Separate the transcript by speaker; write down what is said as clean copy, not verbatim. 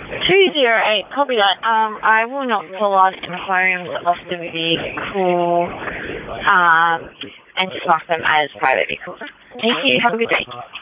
Speaker 1: 208, copy that. I will not pull on in home lost the vehicle and just mark them as private vehicles. Thank you. Have a good day.